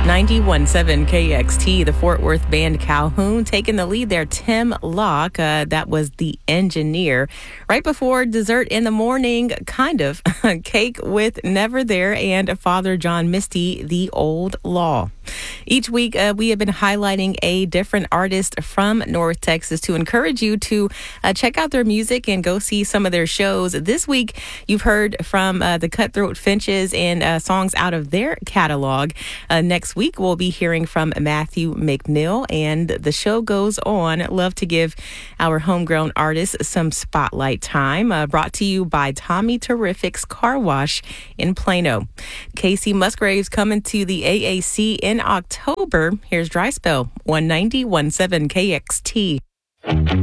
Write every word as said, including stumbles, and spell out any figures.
ninety-one point seven K X T, the Fort Worth band Calhoun taking the lead there. Tim Locke, uh, that was the engineer. Right before Dessert in the Morning, kind of, Cake with Never There, and Father John Misty, The Old Law. Each week, uh, we have been highlighting a different artist from North Texas to encourage you to uh, check out their music and go see some of their shows. This week, you've heard from uh, the Cutthroat Finches and uh, songs out of their catalog. Uh, next week, we'll be hearing from Matthew McNeil, and the show goes on. Love to give our homegrown artists some spotlight time. Uh, brought to you by Tommy Terrific's Car Wash in Plano. Casey Musgraves coming to the A A C in October. Here's Dry Spell, one ninety point seven K X T.